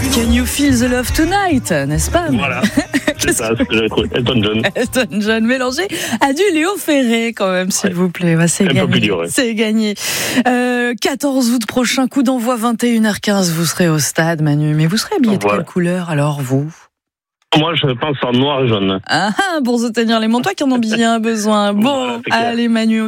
Can you feel the love tonight, n'est-ce pas? Voilà, c'est ça, ce que j'avais trouvé. Elton John. Elton John mélangé à du Léo Ferré quand même, s'il vous plaît. Bah, c'est gagné. Un peu plus dur, ouais. C'est gagné. 14 août prochain, coup d'envoi 21h15, vous serez au stade, Manu. Mais vous serez habillé de quelle couleur alors, vous? Moi, je pense en noir et jaune. Ah, pour se tenir les mains, toi qui en as bien besoin. Bon, voilà, allez, Manu.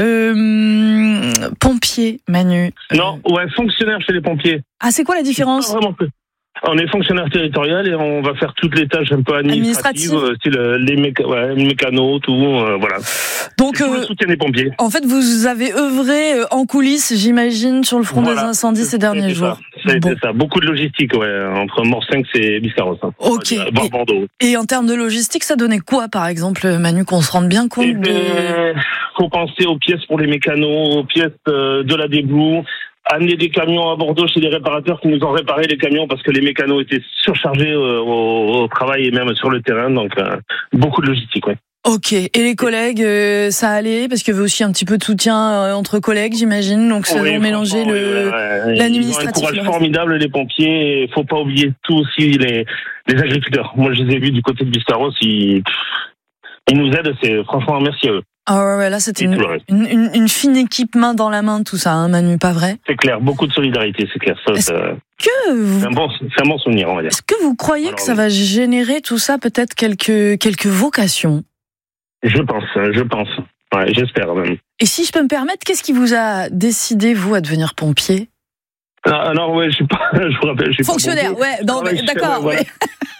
Pompier, Manu. Non, ouais, fonctionnaire chez les pompiers. Ah, c'est quoi la différence? Pas vraiment. On est fonctionnaire territorial et on va faire toutes les tâches un peu administratives, style les mécanos, tout, voilà. Donc, le soutien des pompiers. En fait, vous avez œuvré en coulisses, j'imagine, sur le front des incendies ces derniers jours. C'est ça. Beaucoup de logistique, ouais, entre Morsinx et Biscarrosse. Hein. Ok. Bordeaux. Et en termes de logistique, ça donnait quoi, par exemple, Manu, qu'on se rende bien compte faut penser aux pièces pour les mécanos, aux pièces de la déboue. Amener des camions à Bordeaux chez les réparateurs qui nous ont réparé les camions parce que les mécanos étaient surchargés au travail et même sur le terrain, donc beaucoup de logistique, ouais. Ok, et les collègues, ça allait parce qu'il y avait aussi un petit peu de soutien entre collègues, j'imagine, donc ça a mélangé l'administratif. Ils ont un courage formidable, les pompiers. Il faut pas oublier tout aussi les agriculteurs. Moi, je les ai vus du côté de Biscarrosse, ils nous aident. C'est franchement merci à eux. Ah ouais, là c'était une fine équipe main dans la main, tout ça, hein, Manu, pas vrai? C'est clair, beaucoup de solidarité, c'est clair. C'est un bon souvenir, on va dire. Est-ce que vous croyez que ça va générer tout ça, peut-être quelques vocations? Je pense. Ouais, j'espère même. Et si je peux me permettre, qu'est-ce qui vous a décidé, vous, à devenir pompier? Alors, ouais, je vous rappelle, je suis fonctionnaire, pas pompier. Ouais, non, mais, d'accord, voilà. ouais.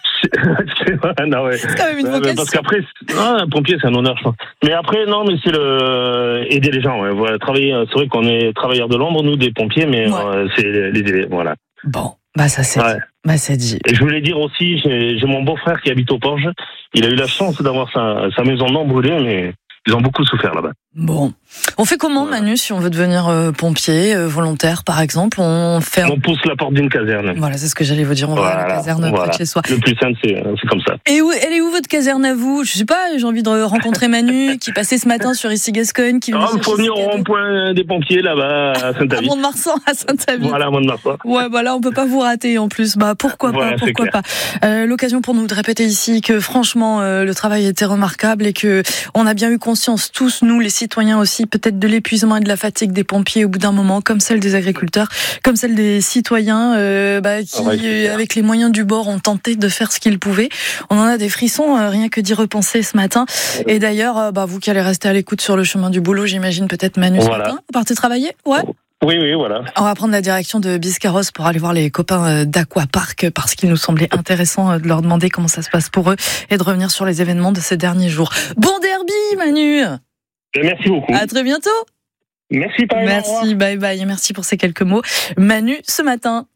Non, ouais. C'est quand même une vocation. Parce qu'après, un pompier, c'est un honneur, je pense. Mais après, non, mais c'est aider les gens. Ouais. Voilà, travailler. C'est vrai qu'on est travailleurs de l'ombre, nous, des pompiers, mais c'est les aider. Voilà. Bon, bah ça c'est dit. Bah c'est dit. Et je voulais dire aussi, j'ai mon beau-frère qui habite au Porge. Il a eu la chance d'avoir sa maison non brûlée, mais ils ont beaucoup souffert là-bas. Bon. On fait comment, Manu, si on veut devenir pompier, volontaire, par exemple? On pousse la porte d'une caserne. Voilà, c'est ce que j'allais vous dire. On va à la caserne près de chez soi. Le plus simple, c'est comme ça. Et elle est où votre caserne à vous? Je sais pas, j'ai envie de rencontrer Manu, qui passait ce matin sur Issy-Gascogne. Il faut venir au rond-point des pompiers, là-bas, à Saint-Avis. À Mont-de-Marsan, à Saint-Avis. Voilà, à Mont-de-Marsan. Ouais, voilà, on peut pas vous rater, en plus. Bah, pourquoi pas. L'occasion pour nous de répéter ici que, franchement, le travail était remarquable et que on a bien eu conscience, tous, nous, les citoyens aussi, peut-être de l'épuisement et de la fatigue des pompiers au bout d'un moment, comme celle des agriculteurs, comme celle des citoyens qui, avec les moyens du bord, ont tenté de faire ce qu'ils pouvaient. On en a des frissons, rien que d'y repenser ce matin. Et d'ailleurs, vous qui allez rester à l'écoute sur le chemin du boulot, j'imagine peut-être Manu ce matin, vous partez travailler? Ouais. Oui, voilà. On va prendre la direction de Biscarrosse pour aller voir les copains d'Aquapark parce qu'il nous semblait intéressant de leur demander comment ça se passe pour eux et de revenir sur les événements de ces derniers jours. Bon derby, Manu! Merci beaucoup. À très bientôt. Merci, pareil. Merci, bye bye. Et merci pour ces quelques mots. Manu, ce matin.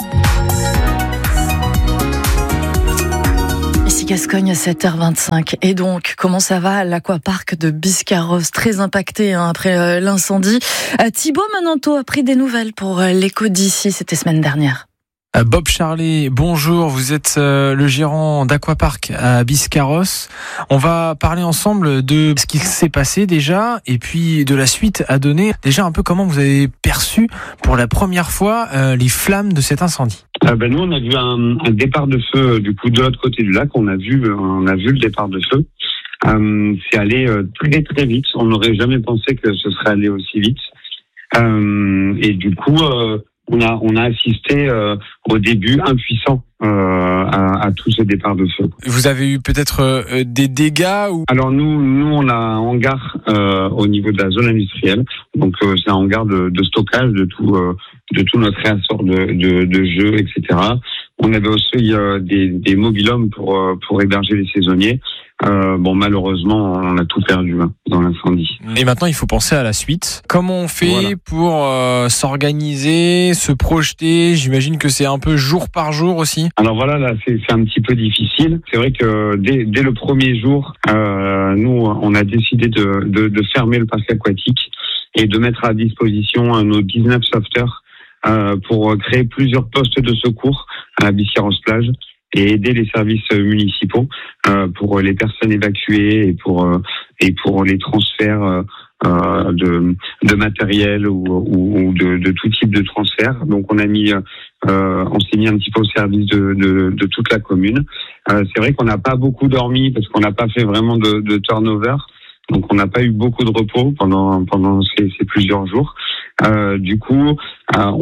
Ici Gascogne à 7h25. Et donc, comment ça va à l'Aquapark de Biscarrosse? Très impacté après l'incendie. Thibaut Menanto a pris des nouvelles pour l'écho d'ici. C'était semaine dernière. Bob Charlet, bonjour, vous êtes le gérant d'Aquapark à Biscarrosse. On va parler ensemble de ce qui s'est passé déjà et puis de la suite à donner. Déjà un peu comment vous avez perçu pour la première fois les flammes de cet incendie. Nous on a vu un départ de feu du coup de l'autre côté du lac, on a vu le départ de feu. C'est allé très très vite, on n'aurait jamais pensé que ce serait allé aussi vite. Et du coup on a assisté au début impuissant à tout ce départ de feu. Vous avez eu peut-être des dégâts ou... Alors nous on a un hangar au niveau de la zone industrielle, donc c'est un hangar de stockage de tout notre réassort de jeux, etc. On avait aussi des mobil-homes pour héberger les saisonniers. Malheureusement, on a tout perdu dans l'incendie. Et maintenant, il faut penser à la suite. Comment on fait pour s'organiser, se projeter? J'imagine que c'est un peu jour par jour aussi. Alors là, c'est un petit peu difficile. C'est vrai que dès le premier jour, nous, on a décidé de fermer le parc aquatique et de mettre à disposition nos 19 sauveteurs pour créer plusieurs postes de secours à Biscarrosse plage et aider les services municipaux pour les personnes évacuées et pour les transferts de matériel ou de tout type de transfert. Donc on s'est mis un petit peu au service de toute la commune. C'est vrai qu'on n'a pas beaucoup dormi parce qu'on n'a pas fait vraiment de turnover. Donc on n'a pas eu beaucoup de repos pendant ces plusieurs jours. Du coup, quand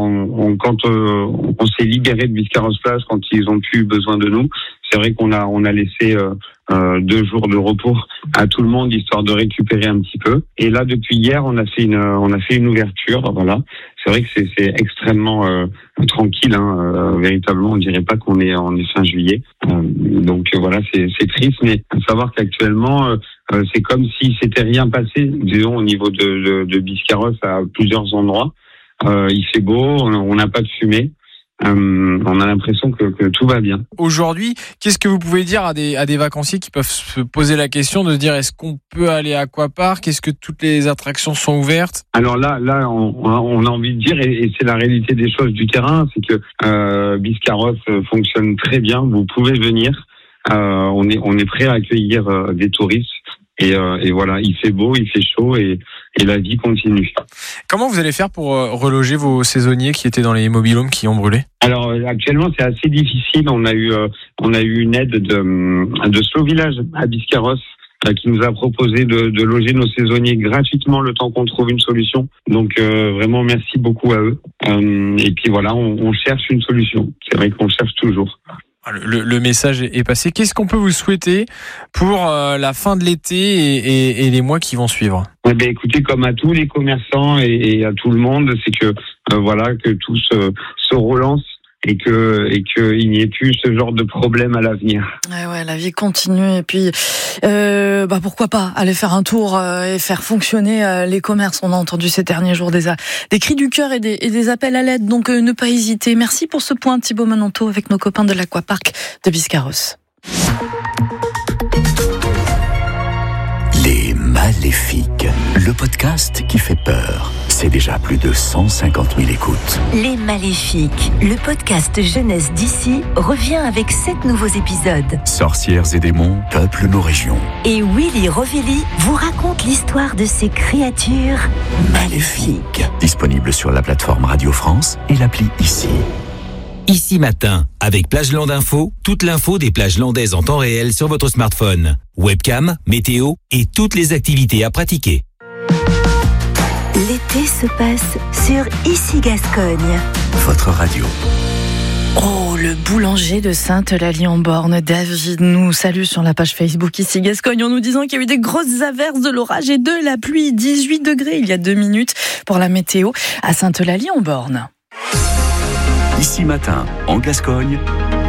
on s'est libéré de Biscarrosse-Plage, quand ils ont plus besoin de nous, c'est vrai qu'on a laissé 2 jours de repos à tout le monde, histoire de récupérer un petit peu. Et là, depuis hier, on a fait une ouverture. Voilà. C'est vrai que c'est extrêmement tranquille, véritablement. On dirait pas qu'on est fin juillet. Donc voilà, c'est triste, mais à savoir qu'actuellement, c'est comme si c'était rien passé, disons, au niveau de Biscarrosse à plusieurs endroits. Il fait beau, on n'a pas de fumée. On a l'impression que tout va bien. Aujourd'hui, qu'est-ce que vous pouvez dire à des vacanciers qui peuvent se poser la question de se dire est-ce qu'on peut aller à Aquapark? Est-ce que toutes les attractions sont ouvertes? Alors là, on a envie de dire, et c'est la réalité des choses du terrain, c'est que Biscarrosse fonctionne très bien. Vous pouvez venir. On est prêt à accueillir des touristes. Et voilà, il fait beau, il fait chaud et la vie continue. Comment vous allez faire pour reloger vos saisonniers qui étaient dans les mobil-homes qui ont brûlé? Alors actuellement c'est assez difficile. On a eu une aide de Slow Village à Biscarrosse qui nous a proposé de loger nos saisonniers gratuitement le temps qu'on trouve une solution. Donc vraiment merci beaucoup à eux. Et puis voilà, on cherche une solution. C'est vrai qu'on cherche toujours. Le message est passé. Qu'est-ce qu'on peut vous souhaiter pour la fin de l'été et les mois qui vont suivre? Écoutez, comme à tous les commerçants et à tout le monde, c'est que que tout se relance et qu'il n'y ait plus ce genre de problème à l'avenir. Ouais, la vie continue et puis pourquoi pas aller faire un tour et faire fonctionner les commerces. On a entendu ces derniers jours des cris du cœur et des appels à l'aide, donc ne pas hésiter. Merci pour ce point, Thibaut Manonto, avec nos copains de l'Aquapark de Biscarrosse. Les Maléfiques, le podcast qui fait peur. C'est déjà plus de 150 000 écoutes. Les Maléfiques, le podcast jeunesse d'ici, revient avec 7 nouveaux épisodes. Sorcières et démons peuplent nos régions. Et Willy Rovelli vous raconte l'histoire de ces créatures maléfiques. Disponible sur la plateforme Radio France et l'appli Ici. Ici Matin, avec Plageland Info, toute l'info des plages landaises en temps réel sur votre smartphone. Webcam, météo et toutes les activités à pratiquer. L'été se passe sur Ici Gascogne. Votre radio. Oh, le boulanger de Sainte-Eulalie-en-Born, David, nous salue sur la page Facebook Ici Gascogne en nous disant qu'il y a eu des grosses averses, de l'orage et de la pluie. 18 degrés il y a 2 minutes pour la météo à Sainte-Eulalie-en-Born. Ici Matin, en Gascogne,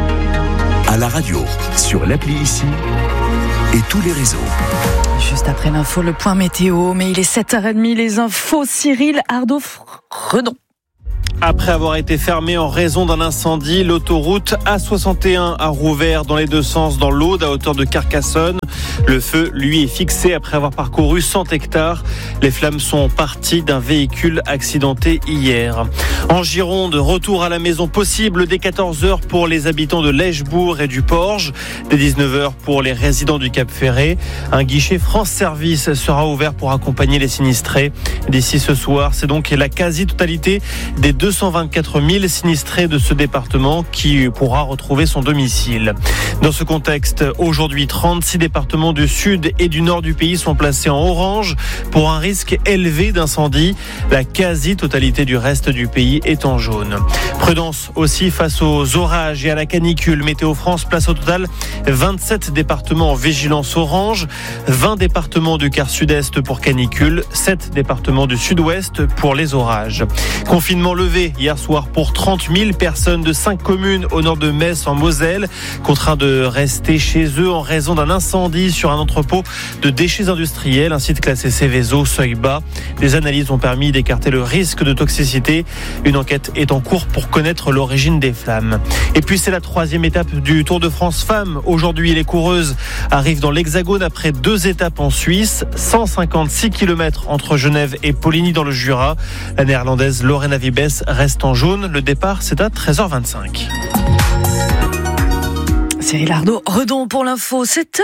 à la radio, sur l'appli Ici et tous les réseaux. Juste après l'info, le point météo, mais il est 7h30, les infos, Cyril Ardo-Redon. Après avoir été fermée en raison d'un incendie, l'autoroute A61 a rouvert dans les deux sens dans l'Aude à hauteur de Carcassonne. Le feu, lui, est fixé après avoir parcouru 100 hectares. Les flammes sont parties d'un véhicule accidenté hier. En Gironde, retour à la maison possible dès 14h pour les habitants de Lèchebourg et du Porge, dès 19h pour les résidents du Cap-Ferré. Un guichet France Service sera ouvert pour accompagner les sinistrés. D'ici ce soir, c'est donc la quasi-totalité des 224 000 sinistrés de ce département qui pourra retrouver son domicile. Dans ce contexte, aujourd'hui, 36 départements du sud et du nord du pays sont placés en orange pour un risque élevé d'incendie. La quasi-totalité du reste du pays est en jaune. Prudence aussi face aux orages et à la canicule. Météo France place au total 27 départements en vigilance orange, 20 départements du quart sud-est pour canicule, 7 départements du sud-ouest pour les orages. Confinement levé hier soir pour 30 000 personnes de 5 communes au nord de Metz en Moselle, contraints de rester chez eux en raison d'un incendie sur un entrepôt de déchets industriels, un site classé Céveso, seuil bas. Des analyses ont permis d'écarter le risque de toxicité. Une enquête est en cours pour connaître l'origine des flammes. Et puis c'est la 3e étape du Tour de France Femmes. Aujourd'hui, les coureuses arrivent dans l'Hexagone après 2 étapes en Suisse, 156 km entre Genève et Poligny dans le Jura. La néerlandaise Lorena Wiebes reste en jaune. Le départ, c'est à 13h25. Cyril Ardo-Redon pour l'info, 7h.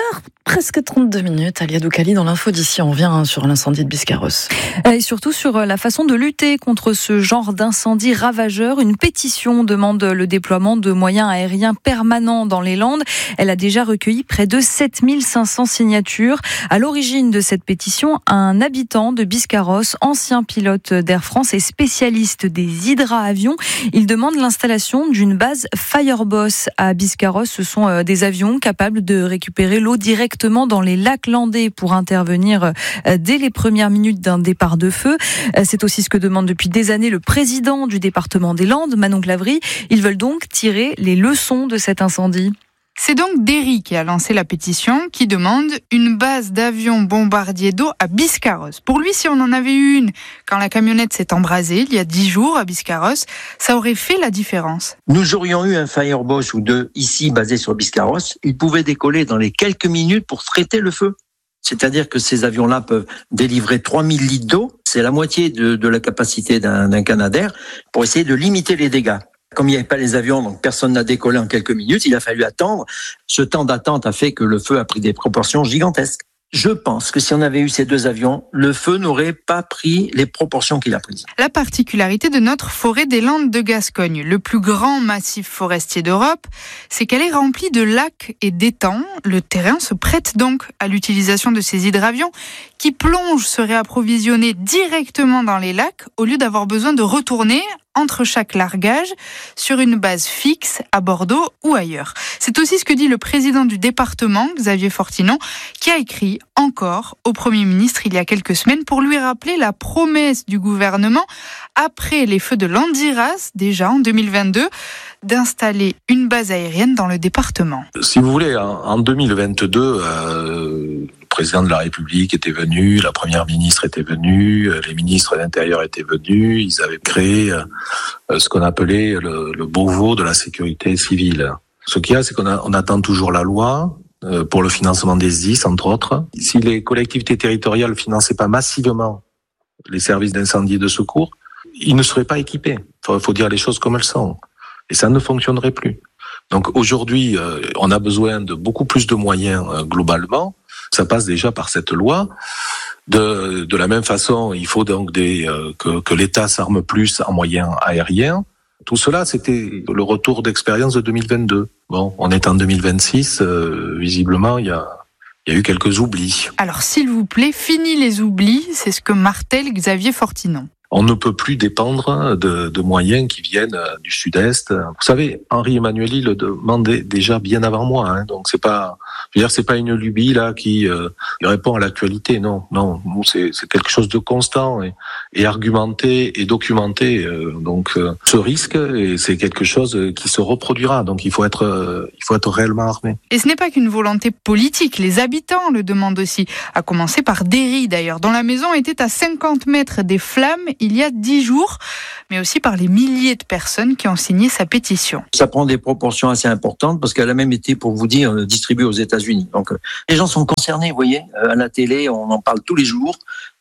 Presque 32 minutes, Alia Doukali dans l'info d'ici. On revient sur l'incendie de Biscarrosse. Et surtout sur la façon de lutter contre ce genre d'incendie ravageur. Une pétition demande le déploiement de moyens aériens permanents dans les Landes. Elle a déjà recueilli près de 7500 signatures. À l'origine de cette pétition, un habitant de Biscarrosse, ancien pilote d'Air France et spécialiste des hydraavions. Il demande l'installation d'une base Fireboss à Biscarrosse. Ce sont des avions capables de récupérer l'eau directement dans les lacs landais pour intervenir dès les premières minutes d'un départ de feu. C'est aussi ce que demande depuis des années le président du département des Landes, Manon Clavry. Ils veulent donc tirer les leçons de cet incendie. C'est donc Derry qui a lancé la pétition qui demande une base d'avions bombardiers d'eau à Biscarrosse. Pour lui, si on en avait eu une quand la camionnette s'est embrasée il y a 10 jours à Biscarrosse, ça aurait fait la différence. Nous aurions eu un Fireboss ou deux ici basé sur Biscarrosse. Il pouvait décoller dans les quelques minutes pour traiter le feu. C'est-à-dire que ces avions-là peuvent délivrer 3000 litres d'eau. C'est la moitié de la capacité d'un Canadair pour essayer de limiter les dégâts. Comme il n'y avait pas les avions, donc personne n'a décollé en quelques minutes, il a fallu attendre. Ce temps d'attente a fait que le feu a pris des proportions gigantesques. Je pense que si on avait eu ces deux avions, le feu n'aurait pas pris les proportions qu'il a prises. La particularité de notre forêt des Landes de Gascogne, le plus grand massif forestier d'Europe, c'est qu'elle est remplie de lacs et d'étangs. Le terrain se prête donc à l'utilisation de ces hydravions qui plongent se réapprovisionner directement dans les lacs au lieu d'avoir besoin de retourner entre chaque largage sur une base fixe à Bordeaux ou ailleurs. C'est aussi ce que dit le président du département, Xavier Fortinon, qui a écrit encore au Premier ministre il y a quelques semaines pour lui rappeler la promesse du gouvernement, après les feux de Landiras, déjà en 2022, d'installer une base aérienne dans le département. Si vous voulez, en 2022, le président de la République était venu, la première ministre était venue, les ministres de l'Intérieur étaient venus, ils avaient créé ce qu'on appelait le Beauvau de la sécurité civile. Ce qu'il y a, c'est qu'on attend toujours la loi pour le financement des SDIS, entre autres. Si les collectivités territoriales ne finançaient pas massivement les services d'incendie et de secours, ils ne seraient pas équipés. Il faut dire les choses comme elles sont. Et ça ne fonctionnerait plus. Donc aujourd'hui, on a besoin de beaucoup plus de moyens globalement. Ça passe déjà par cette loi. De la même façon, il faut donc que l'État s'arme plus en moyens aériens. Tout cela, c'était le retour d'expérience de 2022. Bon, on est en 2026. Visiblement, il y a eu quelques oublis. Alors, s'il vous plaît, fini les oublis. C'est ce que martèle Xavier Fortinon. On ne peut plus dépendre de moyens qui viennent du Sud-Est. Vous savez, Henri Emmanuelli le demandait déjà bien avant moi. Hein, donc c'est pas une lubie là qui répond à l'actualité. Non, c'est quelque chose de constant et argumenté et documenté. Donc ce risque, et c'est quelque chose qui se reproduira. Donc il faut être réellement armé. Et ce n'est pas qu'une volonté politique. Les habitants le demandent aussi. À commencer par Derry d'ailleurs, dont la maison était à 50 mètres des flammes il y a 10 jours, mais aussi par les milliers de personnes qui ont signé sa pétition. Ça prend des proportions assez importantes parce qu'elle a même été, pour vous dire, distribuée aux États-Unis. Donc les gens sont concernés, vous voyez, à la télé, on en parle tous les jours,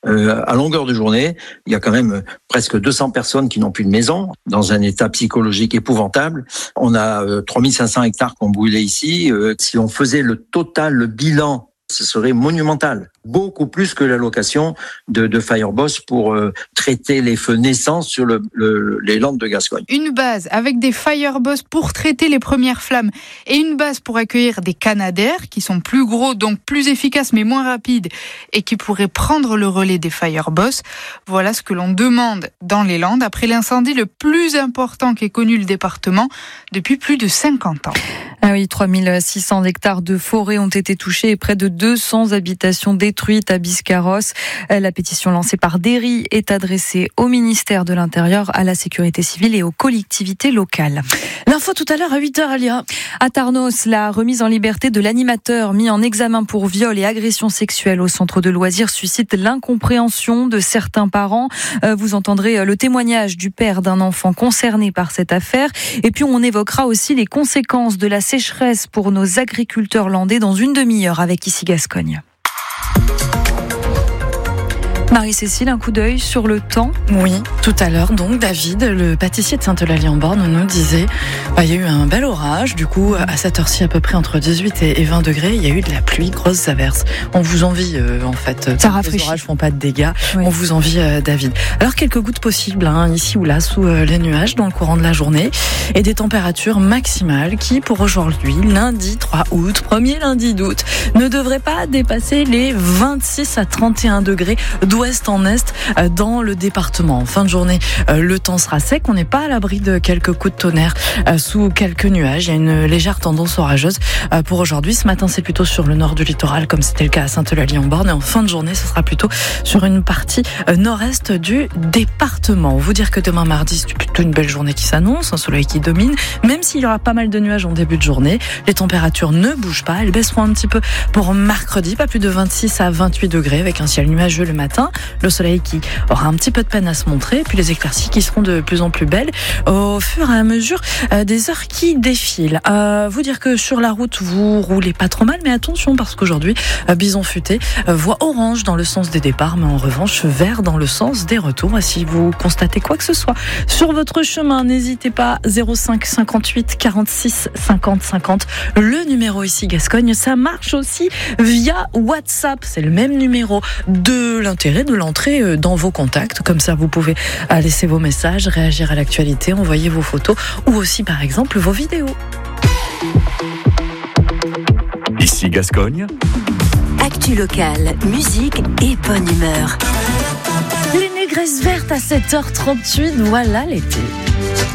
à longueur de journée. Il y a quand même presque 200 personnes qui n'ont plus de maison, dans un état psychologique épouvantable. On a 3500 hectares qui ont brûlé ici. Si on faisait le total, le bilan, ce serait monumental. Beaucoup plus que l'allocation de Fireboss pour traiter les feux naissants sur les Landes de Gascogne. Une base avec des Fireboss pour traiter les premières flammes et une base pour accueillir des Canadair qui sont plus gros, donc plus efficaces mais moins rapides et qui pourraient prendre le relais des Fireboss. Voilà ce que l'on demande dans les Landes après l'incendie le plus important qu'ait connu le département depuis plus de 50 ans. Ah oui, 3600 hectares de forêt ont été touchés et près de 200 habitations détruites à Biscarrosse. La pétition lancée par Derry est adressée au ministère de l'Intérieur, à la sécurité civile et aux collectivités locales. L'info tout à l'heure à 8h, Alia. À Tarnos, la remise en liberté de l'animateur mis en examen pour viol et agression sexuelle au centre de loisirs suscite l'incompréhension de certains parents. Vous entendrez le témoignage du père d'un enfant concerné par cette affaire. Et puis on évoquera aussi les conséquences de la sécheresse pour nos agriculteurs landais dans une demi-heure avec Ici Gascogne. Marie-Cécile, un coup d'œil sur le temps? Oui, tout à l'heure, donc David, le pâtissier de Sainte-Eulalie-en-Born, nous disait il y a eu un bel orage, du coup à cette heure-ci à peu près entre 18 et 20 degrés, il y a eu de la pluie, grosses averses. On vous envie en fait, ça rafraîchit. Les orages font pas de dégâts, oui. On vous envie David. Alors quelques gouttes possibles ici ou là sous les nuages dans le courant de la journée et des températures maximales qui pour aujourd'hui, lundi 3 août, premier lundi d'août, ne devraient pas dépasser les 26 à 31 degrés d'ouest en est dans le département. En fin de journée, le temps sera sec. On n'est pas à l'abri de quelques coups de tonnerre sous quelques nuages. Il y a une légère tendance orageuse pour aujourd'hui. Ce matin, c'est plutôt sur le nord du littoral, comme c'était le cas à Sainte-Eulalie-en-Born. Et en fin de journée, ce sera plutôt sur une partie nord-est du département. Vous dire que demain mardi, c'est plutôt une belle journée qui s'annonce, un soleil qui domine, même s'il y aura pas mal de nuages en début de journée. Les températures ne bougent pas. Elles baisseront un petit peu pour mercredi, pas plus de 26 à 28 degrés avec un ciel nuageux le matin. Le soleil qui aura un petit peu de peine à se montrer, puis les éclaircies qui seront de plus en plus belles au fur et à mesure des heures qui défilent. Vous dire que sur la route, vous roulez pas trop mal, mais attention parce qu'aujourd'hui, Bison Futé voie orange dans le sens des départs, mais en revanche vert dans le sens des retours. Si vous constatez quoi que ce soit sur votre chemin, n'hésitez pas, 05 58 46 50 50. Le numéro ici Gascogne, ça marche aussi via WhatsApp. C'est le même numéro de l'intérêt de l'entrée dans vos contacts. Comme ça, vous pouvez laisser vos messages, réagir à l'actualité, envoyer vos photos ou aussi, par exemple, vos vidéos. Ici Gascogne. Actu locale, musique et bonne humeur. Les négresses vertes à 7h38, voilà l'été.